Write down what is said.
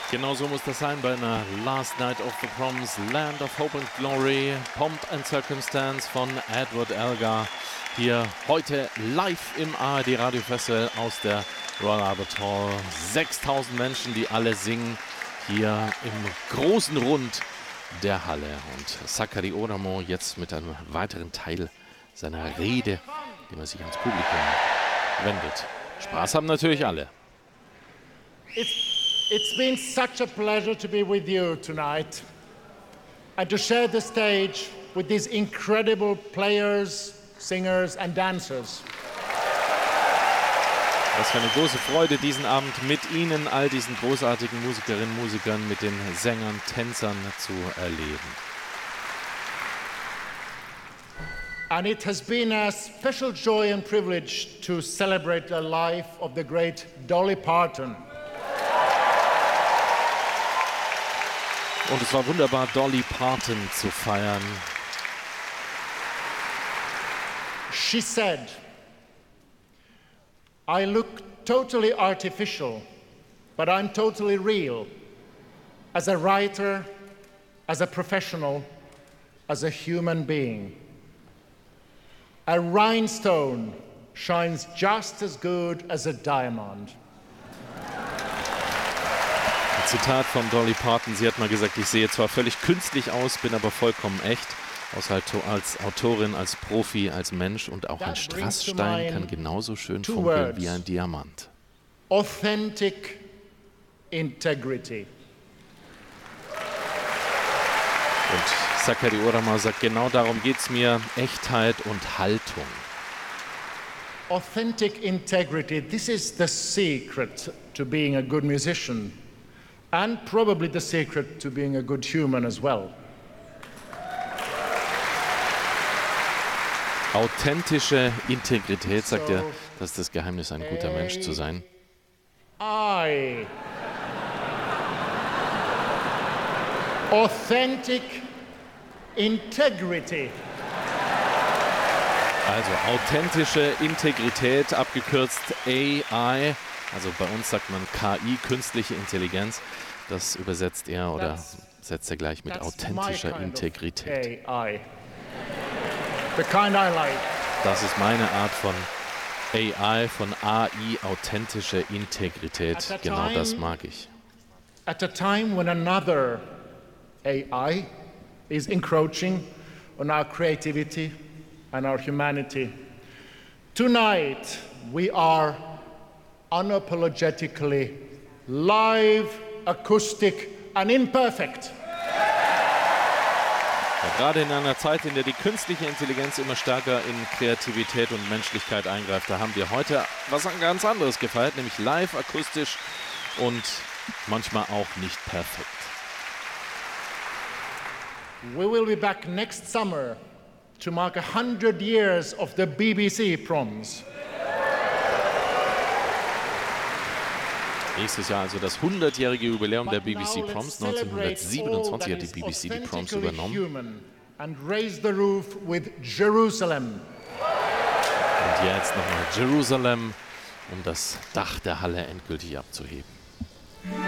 Genau so muss das sein bei einer Last Night of the Proms, Land of Hope and Glory, Pomp and Circumstance von Edward Elgar. Hier heute live im ARD Radio Festival aus der Royal Albert Hall. 6000 Menschen, die alle singen hier im großen Rund der Halle. Und Sakari Oramo jetzt mit einem weiteren Teil seiner Rede, dem er sich ans Publikum wendet. Spaß haben natürlich alle. It's been such a pleasure to be with you tonight and to share the stage with these incredible players, singers and dancers. Was für eine große Freude, diesen Abend mit Ihnen, all diesen großartigen Musikerinnen und Musikern, mit den Sängern, Tänzern zu erleben. And it has been a special joy and privilege to celebrate the life of the great Dolly Parton. Und es war wunderbar, Dolly Parton zu feiern. She said, "I look totally artificial, but I'm totally real. As a writer, as a professional, as a human being. A rhinestone shines just as good as a diamond." Zitat von Dolly Parton. Sie hat mal gesagt, ich sehe zwar völlig künstlich aus, bin aber vollkommen echt. Als Autorin, als Profi, als Mensch und auch ein Strassstein kann genauso schön funkeln wie ein Diamant. Authentic integrity. Und Sakari Oramo sagt, genau darum geht es mir, Echtheit und Haltung. Authentic integrity, this is the secret to being a good musician. And probably the secret to being a good human as well. Authentische Integrität, sagt er, das ist das Geheimnis, ein guter Mensch zu sein. Authentic integrity. Also authentische Integrität, abgekürzt AI. Also bei uns sagt man KI, künstliche Intelligenz. Das übersetzt er oder setzt er gleich mit authentischer Integrität. Das ist meine Art von AI, von AI, authentische Integrität. Genau das mag ich. At a time when another AI is encroaching on our creativity and our humanity, tonight we are unapologetically live, acoustic and imperfect. Ja, gerade in einer Zeit, in der die künstliche Intelligenz immer stärker in Kreativität und Menschlichkeit eingreift, da haben wir heute was ganz anderes gefeiert, nämlich live, akustisch und manchmal auch nicht perfekt. We will be back next summer to mark 100 years of the BBC Proms. Nächstes Jahr also das 100-jährige Jubiläum der BBC Proms. 1927 hat die BBC die Proms übernommen. Und jetzt nochmal Jerusalem, um das Dach der Halle endgültig abzuheben.